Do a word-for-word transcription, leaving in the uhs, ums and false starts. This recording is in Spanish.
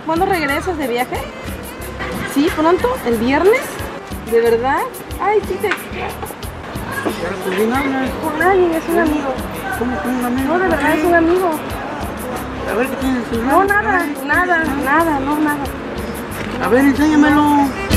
¿Cuándo regresas de viaje? ¿Sí? ¿Pronto? ¿El viernes? ¿De verdad? Ay, sí te... ¿Pero con quién hablas? Con nadie, es un amigo. ¿Cómo que un amigo? No, de verdad es un amigo. A ver, ¿qué tienes? No, nada, nada, nada, no, nada. A ver, enséñamelo.